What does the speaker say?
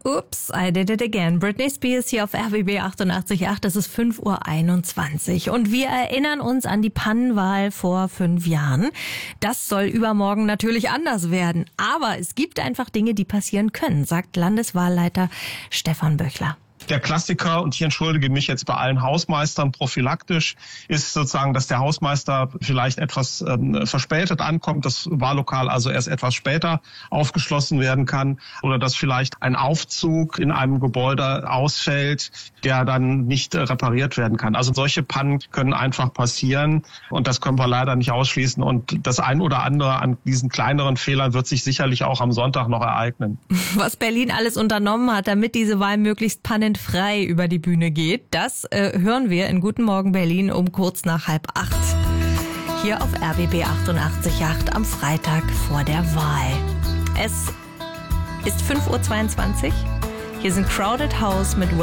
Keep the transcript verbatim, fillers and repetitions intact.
Oops, I did it again. Britney Spears hier auf R B B achtundachtzig Komma acht. Es ist fünf Uhr einundzwanzig. Und wir erinnern uns an die Pannenwahl vor fünf Jahren. Das soll übermorgen natürlich anders werden. Aber es gibt einfach Dinge, die passieren können, sagt Landeswahlleiter Stefan Böchler. Der Klassiker, und ich entschuldige mich jetzt bei allen Hausmeistern prophylaktisch, ist sozusagen, dass der Hausmeister vielleicht etwas ähm, verspätet ankommt, das Wahllokal also erst etwas später aufgeschlossen werden kann oder dass vielleicht ein Aufzug in einem Gebäude ausfällt, der dann nicht äh, repariert werden kann. Also solche Pannen können einfach passieren und das können wir leider nicht ausschließen. Und das ein oder andere an diesen kleineren Fehlern wird sich sicherlich auch am Sonntag noch ereignen. Was Berlin alles unternommen hat, damit diese Wahl möglichst pannenfrei über die Bühne geht, das äh, hören wir in Guten Morgen Berlin um kurz nach halb acht. Hier auf R B B achtundachtzig Komma acht am Freitag vor der Wahl. Es ist fünf Uhr zweiundzwanzig. Hier sind Crowded House mit